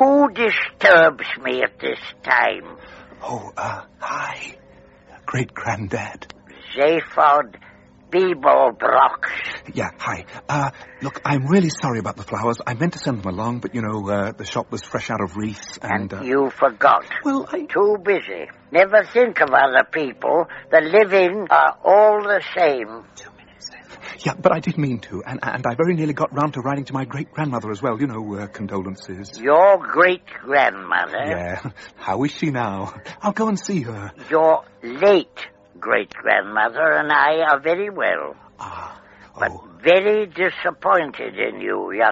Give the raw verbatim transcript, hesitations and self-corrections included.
Who disturbs me at this time? Oh, uh, hi. Great-granddad. Zaphod Beeblebrox. Yeah, hi. Uh, look, I'm really sorry about the flowers. I meant to send them along, but, you know, uh, the shop was fresh out of wreaths and... And uh, you forgot. Well, I... Too busy. Never think of other people. The living are all the same. Two minutes left. Yeah, but I did mean to, and, and I very nearly got round to writing to my great-grandmother as well. You know, uh, condolences. Your great-grandmother? Yeah. How is she now? I'll go and see her. Your late great-grandmother and I are very well. Ah, oh. But very disappointed in you, young